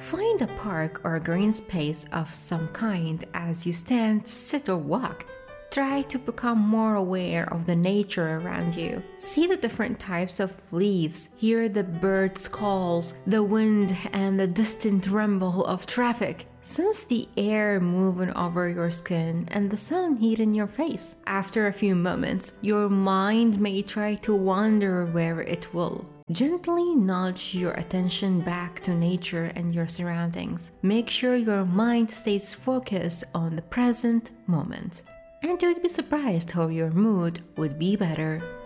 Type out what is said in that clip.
Find a park or green space of some kind as you stand, sit, or walk. Try to become more aware of the nature around you. See the different types of leaves, hear the birds' calls, the wind, and the distant rumble of traffic. Sense the air moving over your skin and the sun heating your face. After a few moments, your mind may try to wander where it will. Gently nudge your attention back to nature and your surroundings. Make sure your mind stays focused on the present moment. And you'd be surprised how your mood would be better.